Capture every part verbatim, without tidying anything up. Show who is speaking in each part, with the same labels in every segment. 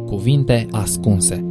Speaker 1: Cuvinte ascunse.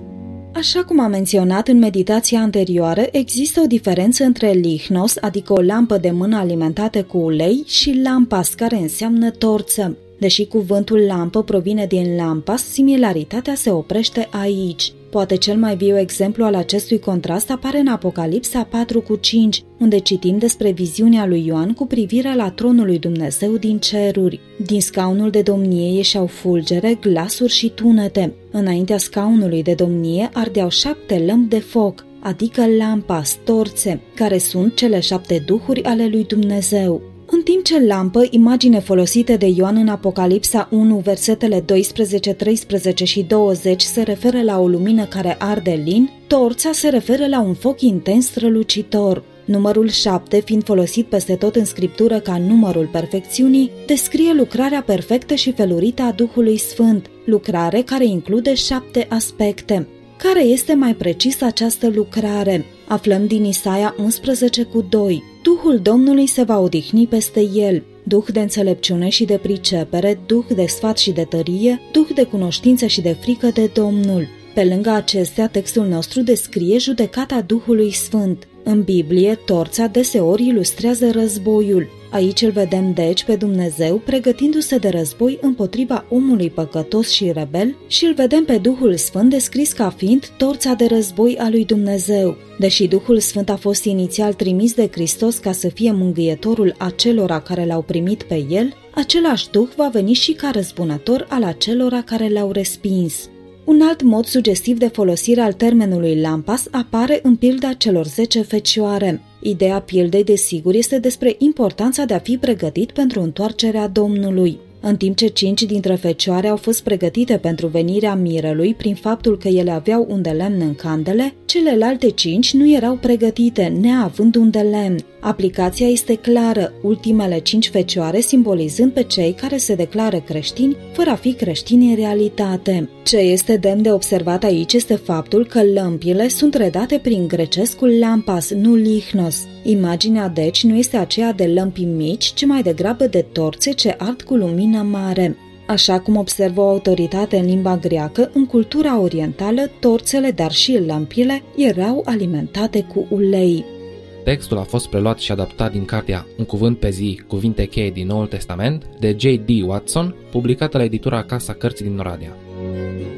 Speaker 2: Așa cum am menționat în meditația anterioară, există o diferență între lichnos, adică o lampă de mână alimentată cu ulei, și lampas, care înseamnă torță. Deși cuvântul lampă provine din lampas, similaritatea se oprește aici. Poate cel mai viu exemplu al acestui contrast apare în Apocalipsa patru cu cinci, unde citim despre viziunea lui Ioan cu privire la tronul lui Dumnezeu din ceruri. Din scaunul de domnie ieșeau fulgere, glasuri și tunete. Înaintea scaunului de domnie ardeau șapte lămpi de foc, adică lampas, torțe, care sunt cele șapte duhuri ale lui Dumnezeu. În timp ce lampă, imagine folosită de Ioan în Apocalipsa unu, versetele doisprezece, treisprezece și douăzeci, se referă la o lumină care arde lin, torța se referă la un foc intens strălucitor. Numărul șapte, fiind folosit peste tot în Scriptură ca numărul perfecțiunii, descrie lucrarea perfectă și felurită a Duhului Sfânt, lucrare care include șapte aspecte. Care este mai precis această lucrare? Aflăm din Isaia unsprezece cu doi. Duhul Domnului se va odihni peste el, duh de înțelepciune și de pricepere, duh de sfat și de tărie, duh de cunoștință și de frică de Domnul. Pe lângă acestea, textul nostru descrie judecata Duhului Sfânt. În Biblie, torța deseori ilustrează războiul. Aici îl vedem deci pe Dumnezeu pregătindu-se de război împotriva omului păcătos și rebel și îl vedem pe Duhul Sfânt descris ca fiind torța de război a lui Dumnezeu. Deși Duhul Sfânt a fost inițial trimis de Hristos ca să fie mângâietorul acelora care l-au primit pe el, același Duh va veni și ca răzbunător al acelora care l-au respins. Un alt mod sugestiv de folosire al termenului lampas apare în pilda celor zece fecioare. Ideea pildei, desigur, este despre importanța de a fi pregătit pentru întoarcerea Domnului. În timp ce cinci dintre fecioare au fost pregătite pentru venirea mirelui prin faptul că ele aveau un de lemn în candele, celelalte cinci nu erau pregătite, neavând un de lemn. Aplicația este clară, ultimele cinci fecioare simbolizând pe cei care se declară creștini, fără a fi creștini în realitate. Ce este demn de observat aici este faptul că lămpile sunt redate prin grecescul lampas, nu lichnos. Imaginea deci nu este aceea de lămpi mici, ci mai degrabă de torțe ce ard cu lumină mare. Așa cum observă o autoritate în limba greacă, în cultura orientală, torțele, dar și lămpile, erau alimentate cu ulei.
Speaker 1: Textul a fost preluat și adaptat din cartea Un cuvânt pe zi, cuvinte cheie din Noul Testament, de J D Watson, publicată la editura Casa Cărții din Oradea.